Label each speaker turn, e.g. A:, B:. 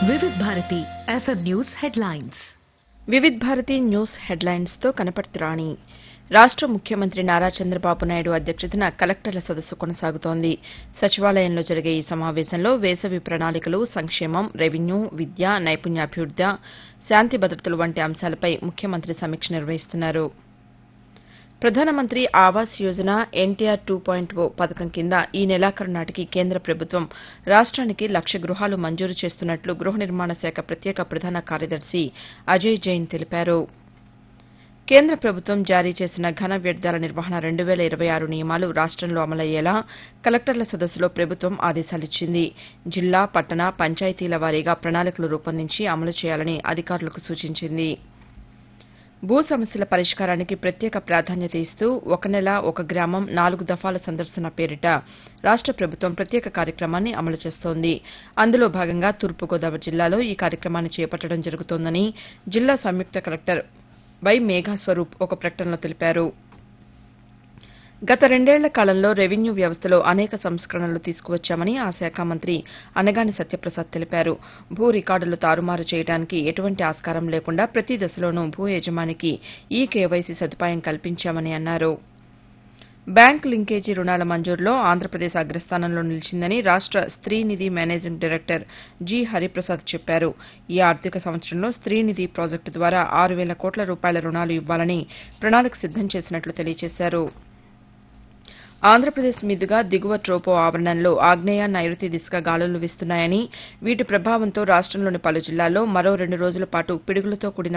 A: వివిధ Bharati FM news headlines.
B: Vividh Bharati news హెడ్లైన్స్తో Kanaparthi రాణి. రాష్ట ముఖ్యమంత్రి నారా చంద్రబాబు నాయుడు అధ్యక్షతన కలెక్టర్ల సదస్సు కొనసాగుతోంది. సచివాలయంలో జరిగే ఈ సమావేశంలో వేసవి ప్రణాళికలు, సంక్షేమం, రెవెన్యూ, విద్య, నైపుణ్యాభివృద్ది, శాంతి భద్రతలు వంటి అంశాలపై ముఖ్యమంత్రి సమీక్ష నిర్వహిస్తున్నారు. ప్రధానమంత్రి ఆవాస్ యోజన ఎన్టీఆర్ 2.0 పథకం కింద ఈ నెలాఖరు నాటికి కేంద్ర ప్రభుత్వం రాష్ట్రానికి 1,00,000 గృహాలు మంజూరు చేస్తున్నట్లు గృహ నిర్మాణ శాఖ ప్రత్యేక ప్రధాన కార్యదర్శి అజయ్ జైన్ తెలిపారు. కేంద్ర ప్రభుత్వం జారీ చేసిన ఘన వ్యర్థాల నిర్వహణ 2026 నియమాలు రాష్టంలో అమలయ్యేలా కలెక్టర్ల సదస్సులో ప్రభుత్వం ఆదేశాలిచ్చింది. జిల్లా, పట్టణ, పంచాయతీల వారీగా ప్రణాళికలు రూపొందించి అమలు చేయాలని అధికారులకు సూచించింది. భూ సమస్యల పరిష్కారానికి ప్రత్యేక ప్రాధాన్యత ఇస్తూ 1 నెల 1 గ్రామం 4 దఫాల సందర్శన పేరిట రాష్ట ప్రభుత్వం ప్రత్యేక కార్యక్రమాన్ని అమలు చేస్తోంది. అందులో భాగంగా తూర్పుగోదావరి జిల్లాలో ఈ కార్యక్రమాన్ని చేపట్టడం జరుగుతోందని జిల్లా సంయుక్త కలెక్టర్ వై మేఘాస్వరూప్ ఒక ప్రకటనలో తెలిపారు. గత 2 ఏళ్ల కాలంలో రెవెన్యూ వ్యవస్థలో అనేక సంస్కరణలు తీసుకువచ్చామని ఆ శాఖ మంత్రి అనగాని సత్యప్రసాద్ తెలిపారు. భూ రికార్డులు తారుమారు చేయడానికి ఎటువంటి ఆస్కారం లేకుండా ప్రతి దశలోనూ భూ యజమానికి ఈ కేవైసీ సదుపాయం కల్పించామని అన్నారు. బ్యాంకు లింకేజీ రుణాల మంజూరులో ఆంధ్రప్రదేశ్ అగ్రస్థానంలో నిలిచిందని రాష్ట స్త్రీ నిధి మేనేజింగ్ డైరెక్టర్ జి హరిప్రసాద్ చెప్పారు. ఈ ఆర్థిక సంవత్సరంలో స్త్రీ నిధి ప్రాజెక్టు ద్వారా 6,000 కోట్ల రూపాయల రుణాలు ఇవ్వాలని ప్రణాళిక సిద్దం చేసినట్లు తెలియజేశారు. ఆంధ్రప్రదేశ్ మీదుగా దిగువ ట్రోపో ఆవరణంలో ఆగ్నేయ, నైరుతి దిశగా గాలులు వీస్తున్నాయని, వీటి ప్రభావంతో రాష్టంలోని పలు జిల్లాల్లో మరో 2 రోజుల పాటు పిడుగులతో కూడిన